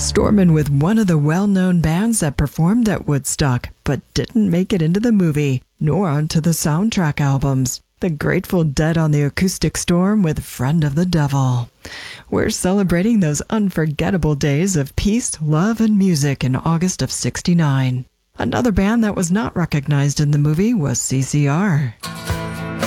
Stormin' with one of the well-known bands that performed at Woodstock, but didn't make it into the movie, nor onto the soundtrack albums. The Grateful Dead on the Acoustic Storm with Friend of the Devil. We're celebrating those unforgettable days of peace, love, and music in August of '69. Another band that was not recognized in the movie was CCR.